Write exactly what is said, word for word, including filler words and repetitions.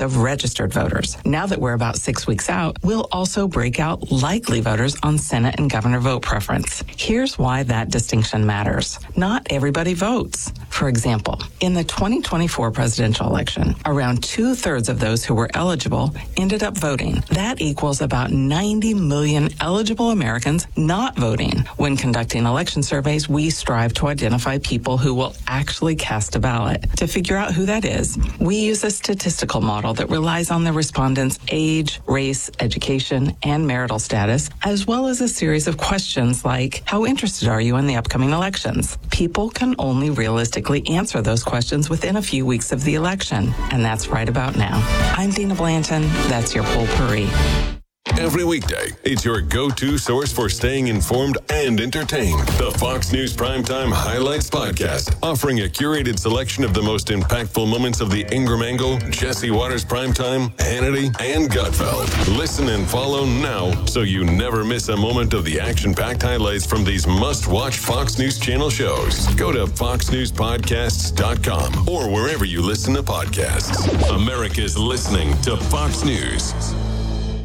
of registered voters. Now that we're about six weeks out, we'll also break out likely voters on Senate and governor vote preference. Here's why that distinction matters. Not everybody votes. For example, in the twenty twenty-four presidential election, around two-thirds of those who were eligible ended up voting. That equals about ninety million eligible Americans not voting. When conducting election surveys, we strive to identify people who will actually cast a ballot. To figure out who that is, we use a statistical model that relies on the respondents' age, race, education, and marital status, as well as a series of questions like, how interested are you in the upcoming elections? People can only realistically answer those questions within a few weeks of the election, and that's right about now. I'm Dina Blanton. That's your Potpourri. Every weekday, it's your go-to source for staying informed and entertained. The Fox News Primetime Highlights Podcast, offering a curated selection of the most impactful moments of the Ingram Angle, Jesse Waters Primetime, Hannity, and Gutfeld. Listen and follow now so you never miss a moment of the action-packed highlights from these must-watch Fox News Channel shows. Go to fox news podcasts dot com or wherever you listen to podcasts. America's listening to Fox News.